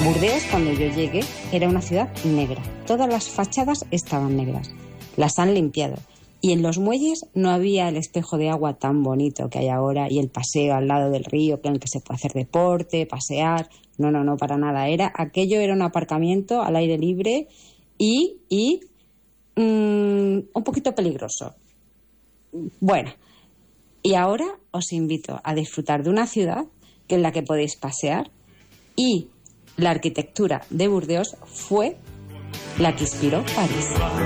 Burdeos, cuando yo llegué, era una ciudad negra. Todas las fachadas estaban negras. Las han limpiado. Y en los muelles no había el espejo de agua tan bonito que hay ahora y el paseo al lado del río en el que se puede hacer deporte, pasear. No, para nada. Aquello era un aparcamiento al aire libre y un poquito peligroso. Bueno, y ahora os invito a disfrutar de una ciudad en la que podéis pasear, y la arquitectura de Burdeos fue la que inspiró París.